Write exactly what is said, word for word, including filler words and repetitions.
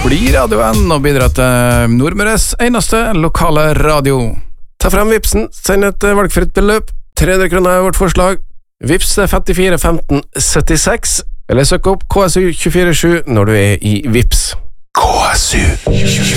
bli radioen og bidra til Nordmøres eneste lokale radio. Ta frem Vipsen, send et valgfritt beløp. tre hundre kroner er vårt forslag. Vips femtifire femten syttiseks, eller søk opp K S U to fire sju når du er i Vips. K S U